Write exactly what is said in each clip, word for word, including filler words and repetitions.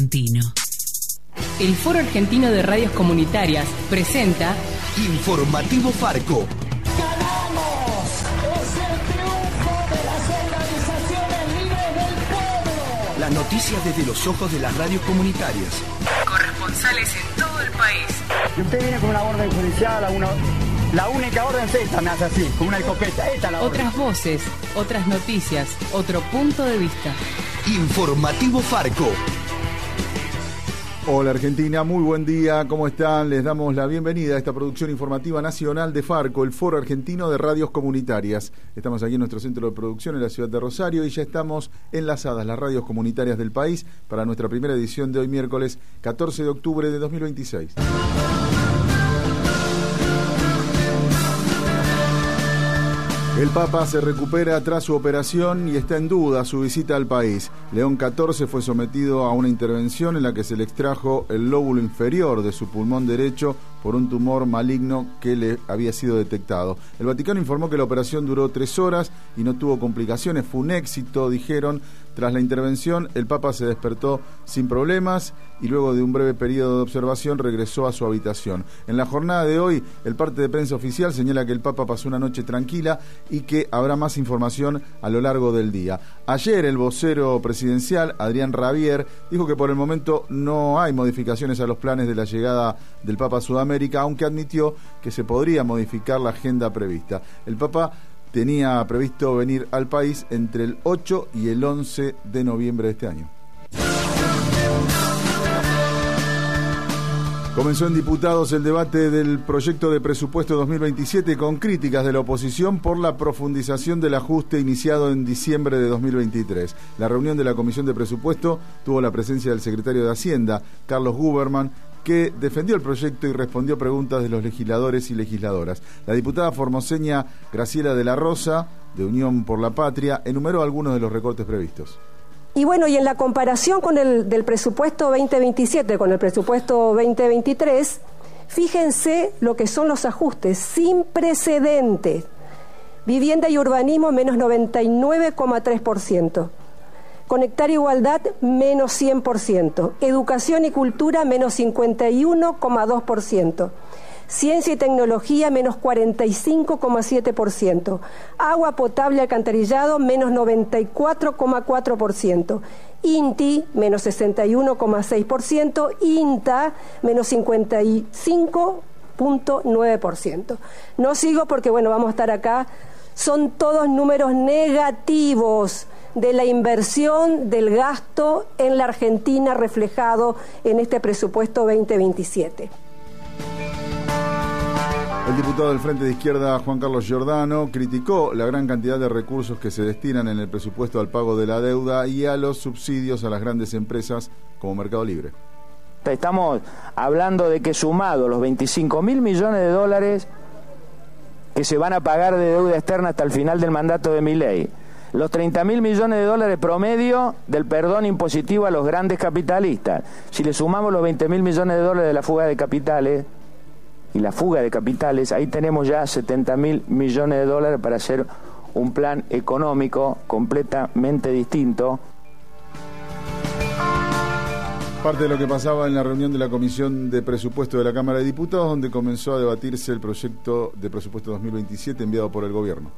Argentino. El Foro Argentino de Radios Comunitarias presenta Informativo Farco. ¡Ganamos! ¡Es el triunfo de las organizaciones libres del pueblo! Las noticias desde los ojos de las radios comunitarias. Corresponsales en todo el país. Si usted viene con una orden judicial, una, la única orden es esta, me hace así, con una escopeta. Esta es la orden. Otras voces, otras noticias, otro punto de vista. Informativo Farco. Hola Argentina, muy buen día, ¿cómo están? Les damos la bienvenida a esta producción informativa nacional de Farco, el Foro Argentino de Radios Comunitarias. Estamos aquí en nuestro centro de producción en la ciudad de Rosario y ya estamos enlazadas las radios comunitarias del país para nuestra primera edición de hoy miércoles catorce de octubre de dos mil veintiséis. El Papa se recupera tras su operación y está en duda su visita al país. León catorce fue sometido a una intervención en la que se le extrajo el lóbulo inferior de su pulmón derecho por un tumor maligno que le había sido detectado. El Vaticano informó que la operación duró tres horas y no tuvo complicaciones. Fue un éxito, dijeron. Tras la intervención, el Papa se despertó sin problemas y luego de un breve periodo de observación regresó a su habitación. En la jornada de hoy, el parte de prensa oficial señala que el Papa pasó una noche tranquila y que habrá más información a lo largo del día. Ayer, el vocero presidencial, Adrián Rabier, dijo que por el momento no hay modificaciones a los planes de la llegada del Papa a Sudamérica, aunque admitió que se podría modificar la agenda prevista. El Papa tenía previsto venir al país entre el ocho y el once de noviembre de este año. Comenzó en diputados el debate del proyecto de presupuesto dos mil veintisiete con críticas de la oposición por la profundización del ajuste iniciado en diciembre de dos mil veintitrés. La reunión de la Comisión de Presupuesto tuvo la presencia del secretario de Hacienda, Carlos Guberman, que defendió el proyecto y respondió preguntas de los legisladores y legisladoras. La diputada formoseña Graciela de la Rosa, de Unión por la Patria, enumeró algunos de los recortes previstos. Y bueno, y en la comparación con el del presupuesto veinte veintisiete con el presupuesto veinte veintitrés, fíjense lo que son los ajustes sin precedentes. Vivienda y urbanismo menos noventa y nueve coma tres por ciento. Conectar Igualdad, menos cien por ciento. Educación y Cultura, menos cincuenta y uno coma dos por ciento. Ciencia y Tecnología, menos cuarenta y cinco coma siete por ciento. Agua potable y alcantarillado, menos noventa y cuatro coma cuatro por ciento. INTI, menos sesenta y uno coma seis por ciento. INTA, menos cincuenta y cinco coma nueve por ciento. No sigo porque, bueno, vamos a estar acá. Son todos números negativos de la inversión del gasto en la Argentina reflejado en este presupuesto veinte veintisiete. El diputado del Frente de Izquierda, Juan Carlos Giordano, criticó la gran cantidad de recursos que se destinan en el presupuesto al pago de la deuda y a los subsidios a las grandes empresas como Mercado Libre. Estamos hablando de que sumado los veinticinco mil millones de dólares que se van a pagar de deuda externa hasta el final del mandato de Milei, los treinta mil millones de dólares promedio del perdón impositivo a los grandes capitalistas, si le sumamos los veinte mil millones de dólares de la fuga de capitales y la fuga de capitales, ahí tenemos ya setenta mil millones de dólares para hacer un plan económico completamente distinto. Parte de lo que pasaba en la reunión de la Comisión de Presupuesto de la Cámara de Diputados, donde comenzó a debatirse el proyecto de presupuesto dos mil veintisiete enviado por el gobierno.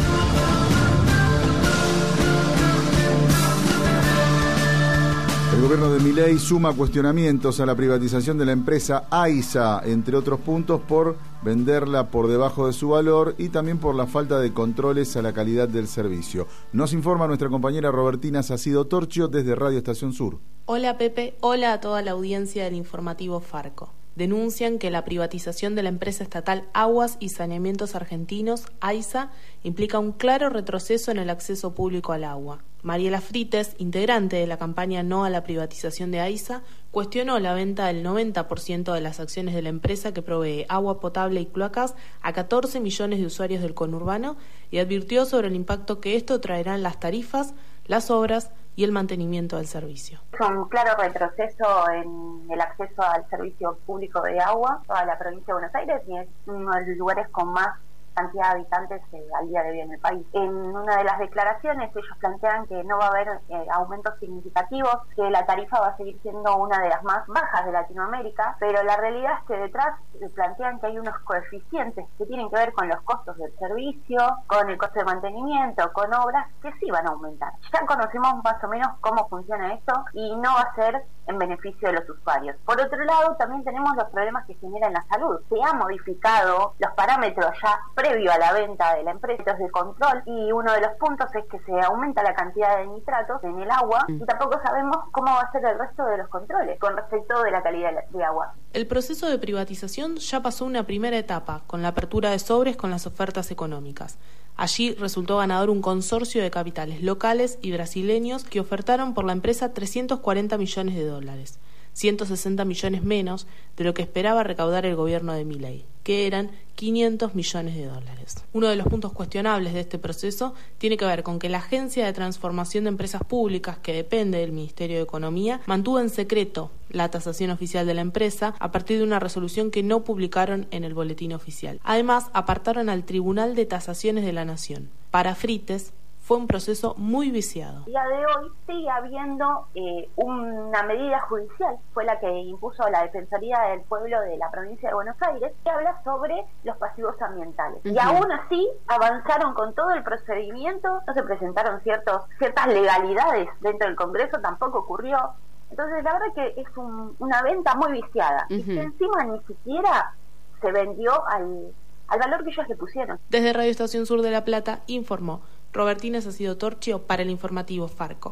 El gobierno de Milei suma cuestionamientos a la privatización de la empresa AISA, entre otros puntos por venderla por debajo de su valor y también por la falta de controles a la calidad del servicio. Nos informa nuestra compañera Robertina Sacido Torchio desde Radio Estación Sur. Hola Pepe, hola a toda la audiencia del informativo Farco. Denuncian que la privatización de la empresa estatal Aguas y Saneamientos Argentinos, AISA, implica un claro retroceso en el acceso público al agua. Mariela Frites, integrante de la campaña No a la privatización de AISA, cuestionó la venta del noventa por ciento de las acciones de la empresa que provee agua potable y cloacas a catorce millones de usuarios del conurbano y advirtió sobre el impacto que esto traerá en las tarifas, las obras y el mantenimiento del servicio. Es un claro retroceso en el acceso al servicio público de agua, toda la provincia de Buenos Aires, y es uno de los lugares con más cantidad de habitantes eh, al día de hoy en el país. En una de las declaraciones ellos plantean que no va a haber eh, aumentos significativos, que la tarifa va a seguir siendo una de las más bajas de Latinoamérica, pero la realidad es que detrás eh, plantean que hay unos coeficientes que tienen que ver con los costos del servicio, con el costo de mantenimiento, con obras que sí van a aumentar. Ya conocemos más o menos cómo funciona esto y no va a ser en beneficio de los usuarios. Por otro lado, también tenemos los problemas que genera en la salud. Se han modificado los parámetros ya previo a la venta de la empresa de control y uno de los puntos es que se aumenta la cantidad de nitratos en el agua y tampoco sabemos cómo va a ser el resto de los controles con respecto de la calidad de agua. El proceso de privatización ya pasó una primera etapa con la apertura de sobres con las ofertas económicas. Allí resultó ganador un consorcio de capitales locales y brasileños que ofertaron por la empresa trescientos cuarenta millones de dólares, ciento sesenta millones menos de lo que esperaba recaudar el gobierno de Milei, que eran quinientos millones de dólares. Uno de los puntos cuestionables de este proceso tiene que ver con que la Agencia de Transformación de Empresas Públicas, que depende del Ministerio de Economía, mantuvo en secreto la tasación oficial de la empresa a partir de una resolución que no publicaron en el boletín oficial. Además, apartaron al Tribunal de Tasaciones de la Nación. Para Frites, fue un proceso muy viciado. El día de hoy sigue habiendo eh, una medida judicial, fue la que impuso la Defensoría del Pueblo de la provincia de Buenos Aires, que habla sobre los pasivos ambientales. Uh-huh. Y aún así avanzaron con todo el procedimiento, no se presentaron ciertos ciertas legalidades dentro del Congreso, tampoco ocurrió. Entonces la verdad que es un, una venta muy viciada, uh-huh. y que encima ni siquiera se vendió al, al valor que ellos le pusieron. Desde Radio Estación Sur de La Plata informó Robertina Sacido Torchio para el informativo Farco.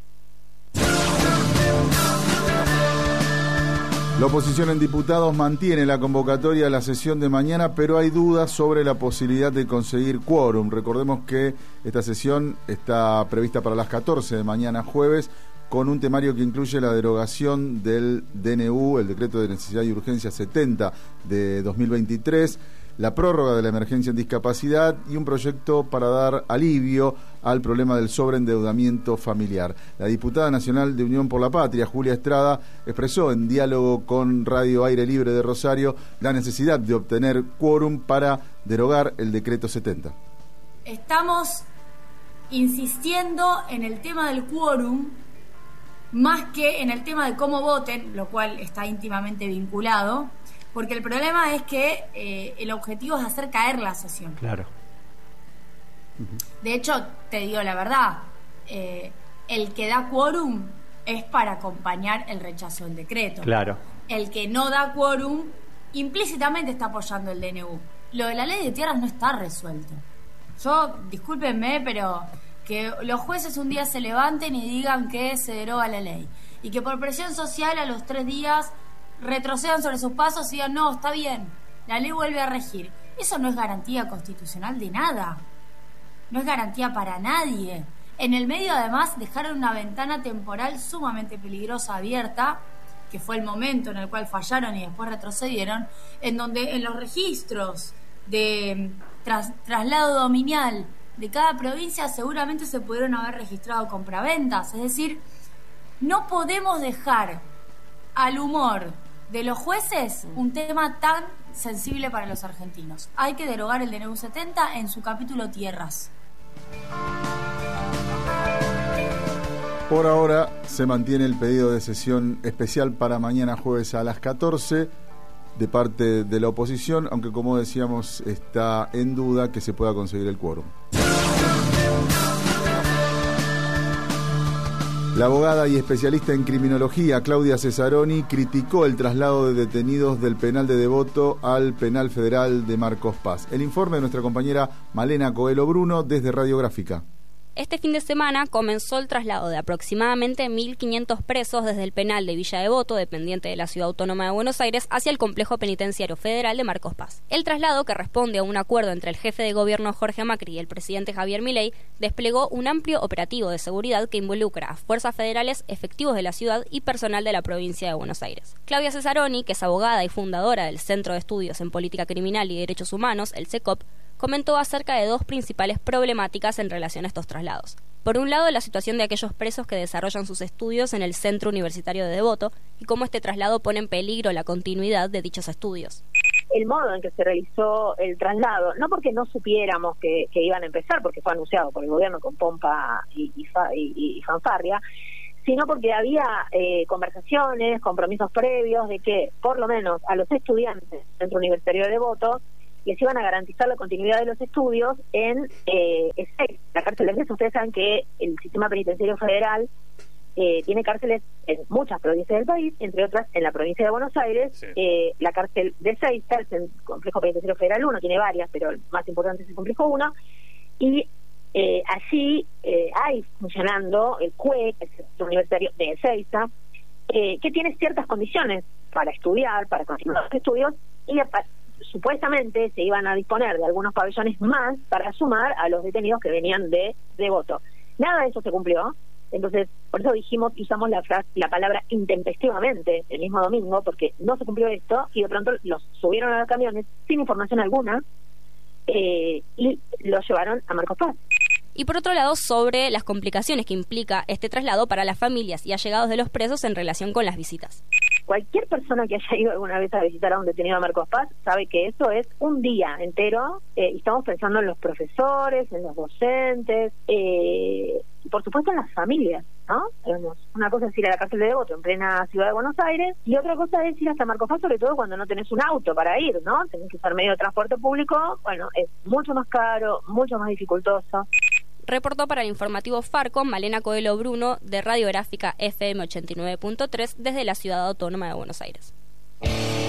La oposición en diputados mantiene la convocatoria a la sesión de mañana, pero hay dudas sobre la posibilidad de conseguir quórum. Recordemos que esta sesión está prevista para las catorce de mañana jueves, con un temario que incluye la derogación del D N U, el Decreto de Necesidad y Urgencia setenta de dos mil veintitrés, la prórroga de la emergencia en discapacidad y un proyecto para dar alivio al problema del sobreendeudamiento familiar. La diputada nacional de Unión por la Patria, Julia Estrada, expresó en diálogo con Radio Aire Libre de Rosario la necesidad de obtener quórum para derogar el decreto setenta. Estamos insistiendo en el tema del quórum más que en el tema de cómo voten, lo cual está íntimamente vinculado, porque el problema es que eh, el objetivo es hacer caer la sesión. Claro. De hecho, te digo la verdad, eh, el que da quórum es para acompañar el rechazo del decreto. Claro. El que no da quórum implícitamente está apoyando el D N U. Lo de la ley de tierras no está resuelto. Yo, discúlpenme, pero que los jueces un día se levanten y digan que se deroga la ley y que por presión social a los tres días retrocedan sobre sus pasos y digan, no, está bien, la ley vuelve a regir. Eso no es garantía constitucional de nada. No es garantía para nadie. En el medio, además, dejaron una ventana temporal sumamente peligrosa abierta, que fue el momento en el cual fallaron y después retrocedieron, en donde en los registros de tras, traslado dominial de cada provincia seguramente se pudieron haber registrado compraventas. Es decir, no podemos dejar al humor de los jueces un tema tan sensible para los argentinos. Hay que derogar el D N U setenta en su capítulo tierras. Por ahora se mantiene el pedido de sesión especial para mañana jueves a las catorce de parte de la oposición, aunque como decíamos está en duda que se pueda conseguir el quórum. La abogada y especialista en criminología Claudia Cesaroni criticó el traslado de detenidos del penal de Devoto al penal federal de Marcos Paz. El informe de nuestra compañera Malena Coelho Bruno desde Radiográfica. Este fin de semana comenzó el traslado de aproximadamente mil quinientos presos desde el penal de Villa Devoto, dependiente de la Ciudad Autónoma de Buenos Aires, hacia el complejo penitenciario federal de Marcos Paz. El traslado, que responde a un acuerdo entre el jefe de gobierno Jorge Macri y el presidente Javier Milei, desplegó un amplio operativo de seguridad que involucra a fuerzas federales, efectivos de la ciudad y personal de la provincia de Buenos Aires. Claudia Cesaroni, que es abogada y fundadora del Centro de Estudios en Política Criminal y Derechos Humanos, el CECOP, comentó acerca de dos principales problemáticas en relación a estos traslados. Por un lado, la situación de aquellos presos que desarrollan sus estudios en el Centro Universitario de Devoto y cómo este traslado pone en peligro la continuidad de dichos estudios. el modo en que se realizó el traslado, no porque no supiéramos que, que iban a empezar, porque fue anunciado por el gobierno con pompa y, y, fa, y, y fanfarria, sino porque había eh, conversaciones, compromisos previos de que, por lo menos, a los estudiantes del Centro Universitario de Devoto les iban a garantizar la continuidad de los estudios en eh, Ezeiza, la cárcel de Ezeiza. Ustedes saben que el sistema penitenciario federal eh, tiene cárceles en muchas provincias del país, entre otras en la provincia de Buenos Aires. Sí. Eh, la cárcel de Ezeiza, el complejo penitenciario federal uno, tiene varias, pero el más importante es el complejo uno, y eh, allí eh, hay funcionando el C U E, el Centro Universitario de Ezeiza, eh, que tiene ciertas condiciones para estudiar, para continuar los estudios, y para supuestamente se iban a disponer de algunos pabellones más para sumar a los detenidos que venían de Devoto. Nada de eso se cumplió, entonces por eso dijimos y usamos la frase, la palabra intempestivamente el mismo domingo, porque no se cumplió esto y de pronto los subieron a los camiones sin información alguna eh, y los llevaron a Marcos Paz. Y por otro lado, sobre las complicaciones que implica este traslado para las familias y allegados de los presos en relación con las visitas. Cualquier persona que haya ido alguna vez a visitar a un detenido de Marcos Paz sabe que eso es un día entero, eh, y estamos pensando en los profesores, en los docentes, eh, y por supuesto en las familias, ¿no? Una cosa es ir a la cárcel de Devoto en plena ciudad de Buenos Aires, y otra cosa es ir hasta Marcos Paz, sobre todo cuando no tenés un auto para ir, ¿no? Tenés que usar medio de transporte público, bueno, es mucho más caro, mucho más dificultoso. Reportó para el informativo Farco Malena Coelho Bruno, de Radiográfica F M ochenta y nueve punto tres, desde la Ciudad Autónoma de Buenos Aires.